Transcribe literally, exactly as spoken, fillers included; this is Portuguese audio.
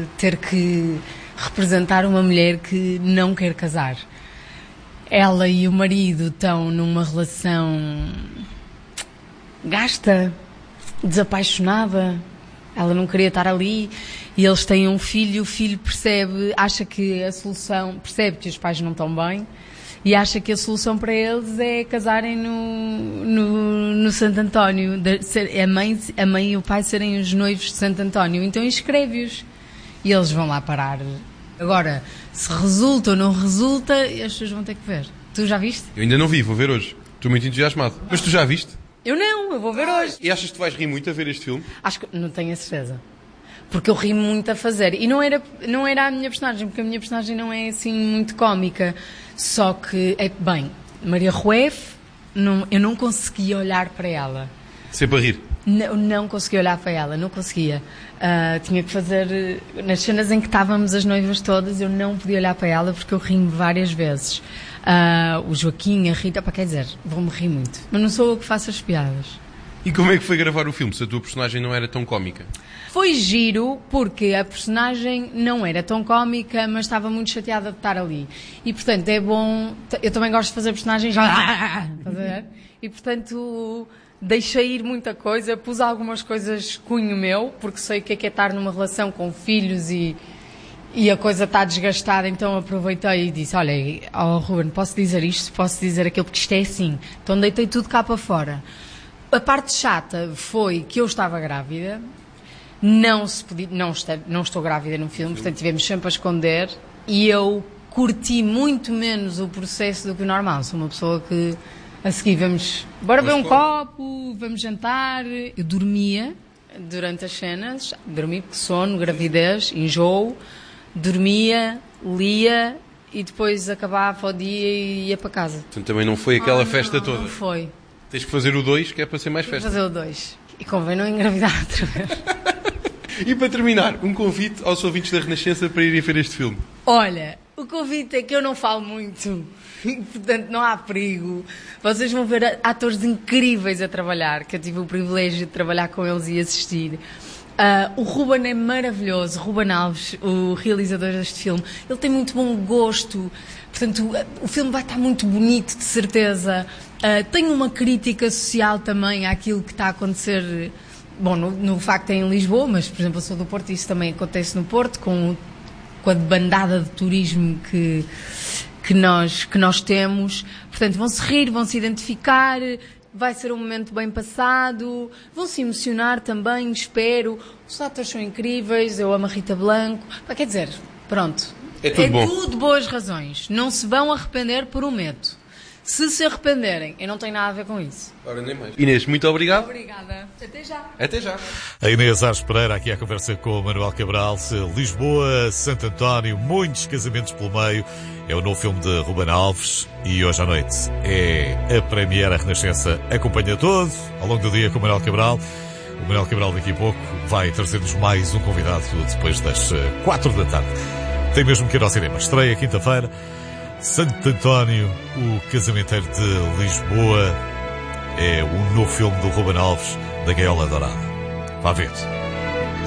de ter que representar uma mulher que não quer casar. Ela e o marido estão numa relação gasta, desapaixonada. Ela não queria estar ali e eles têm um filho. O filho percebe, acha que a solução, percebe que os pais não estão bem e acha que a solução para eles é casarem no, no, no Santo António. A mãe, a mãe e o pai serem os noivos de Santo António. Então escreve-os e eles vão lá parar. Agora, se resulta ou não resulta, as pessoas vão ter que ver. Tu já viste? Eu ainda não vi, vou ver hoje. Estou muito entusiasmado. Mas tu já viste? Eu não, eu vou ver hoje. E achas que tu vais rir muito a ver este filme? Acho que não tenho a certeza. Porque eu ri muito a fazer. E não era, não era a minha personagem, porque a minha personagem não é assim muito cómica. Só que, é, bem, Maria Rueff, não, eu não conseguia olhar para ela. Sempre a rir? Não, não conseguia olhar para ela, não conseguia. Uh, tinha que fazer... Nas cenas em que estávamos as noivas todas, eu não podia olhar para ela porque eu ri-me várias vezes. Uh, o Joaquim, a Rita, pá, quer dizer, vou-me rir muito. Mas não sou eu que faço as piadas. E como é que foi gravar o filme, se a tua personagem não era tão cómica? Foi giro, porque a personagem não era tão cómica, mas estava muito chateada de estar ali. E, portanto, é bom... Eu também gosto de fazer personagens... Estás a ver? E, portanto... Deixei ir muita coisa, pus algumas coisas cunho meu, porque sei o que é que é estar numa relação com filhos e, e a coisa está desgastada, então aproveitei e disse, olha, oh, Ruben, posso dizer isto, posso dizer aquilo, porque isto é assim. Então deitei tudo cá para fora. A parte chata foi que eu estava grávida, não, se podia, não, estou, não estou grávida no filme, portanto tivemos sempre a esconder, e eu curti muito menos o processo do que o normal. Sou uma pessoa que... A seguir vamos, bora beber um copo, vamos jantar. Eu dormia durante as cenas, dormi porque sono, gravidez, enjoo, dormia, lia e depois acabava o dia e ia para casa. Então também não foi aquela ah, festa não, toda? Não foi. Tens que fazer o dois, que é para ser mais festa. Fazer o dois. E convém não engravidar outra vez. E para terminar, um convite aos ouvintes da Renascença para irem ver este filme. Olha, o convite é que eu não falo muito, portanto não há perigo. Vocês vão ver atores incríveis a trabalhar, que eu tive o privilégio de trabalhar com eles e assistir. Uh, o Ruben é maravilhoso, Ruben Alves, o realizador deste filme. Ele tem muito bom gosto, portanto o filme vai estar muito bonito, de certeza. Uh, tem uma crítica social também àquilo que está a acontecer, bom, no, no facto é em Lisboa, mas por exemplo eu sou do Porto e isso também acontece no Porto, com, com a bandada de turismo que, que, nós, que nós temos. Portanto vão-se rir, vão-se identificar, vai ser um momento bem passado, vão-se emocionar também, espero. Os atores são incríveis, eu amo a Rita Blanco. Pá, quer dizer, pronto, é tudo é bom. Tudo boas razões, não se vão arrepender, prometo. Se se arrependerem, eu não tenho nada a ver com isso. Ora, nem mais. Inês, muito obrigado. Obrigada. Até já. Até já. A Inês Aires Pereira aqui à conversa com o Manuel Cabral. Lisboa, Santo António, muitos casamentos pelo meio. É o novo filme de Ruben Alves e hoje à noite é a premiere. A Renascença acompanha todo ao longo do dia com o Manuel Cabral. O Manuel Cabral daqui a pouco vai trazer-nos mais um convidado depois das quatro da tarde. Tem mesmo que ir ao cinema. Estreia quinta-feira. Santo António, o casamenteiro de Lisboa, é o novo filme do Ruben Alves, da Gaiola Dourada. Vá ver.